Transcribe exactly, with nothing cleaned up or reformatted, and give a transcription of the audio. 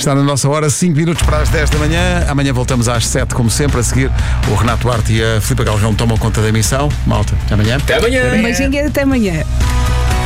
Está na nossa hora, cinco minutos para as dez da manhã. Amanhã voltamos às sete, como sempre. A seguir, o Renato Duarte e a Filipe Galrão tomam conta da emissão. Malta, até amanhã. Até amanhã. Um beijinho e até amanhã.